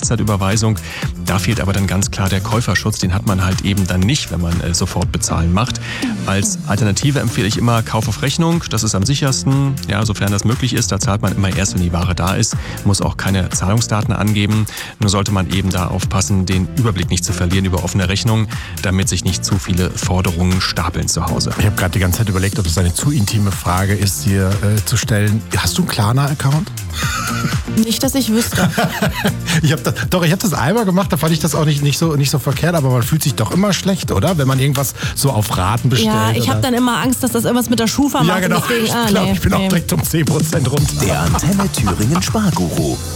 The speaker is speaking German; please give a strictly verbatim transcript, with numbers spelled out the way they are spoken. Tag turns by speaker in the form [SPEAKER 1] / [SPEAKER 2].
[SPEAKER 1] Echtzeitüberweisung. Da fehlt aber dann ganz klar der Käuferschutz. Den hat man halt eben dann nicht, wenn man äh, sofort bezahlen macht. Als Alternative empfehle ich immer Kauf auf Rechnung. Das ist am sichersten, ja, sofern das möglich ist. Da zahlt man immer erst, wenn die Ware da ist. Muss auch keine Zahlungsdaten angeben. Nur sollte man eben da aufpassen, den Überblick nicht zu verlieren über offene Rechnungen, damit sich nicht zu viele Forderungen stapeln zu Hause.
[SPEAKER 2] Ich habe gerade die ganze Zeit überlegt, ob es eine zu intime Frage ist, hier äh, zu stellen. Hast du einen Klarna-Account?
[SPEAKER 3] Nicht, dass ich wüsste.
[SPEAKER 2] ich hab das, doch, ich habe das einmal gemacht, da fand ich das auch nicht, nicht, so, nicht so verkehrt, aber man fühlt sich doch immer schlecht, oder? Wenn man irgendwas so auf Raten bestellt.
[SPEAKER 3] Ja, ich habe dann immer Angst, dass das irgendwas mit der Schufa macht.
[SPEAKER 2] Ja, genau.
[SPEAKER 3] Deswegen, ah,
[SPEAKER 2] ich glaube,
[SPEAKER 3] nee,
[SPEAKER 2] ich bin
[SPEAKER 3] nee.
[SPEAKER 2] auch direkt um zehn Prozent runter.
[SPEAKER 4] Der Antenne Thüringen Sparguru.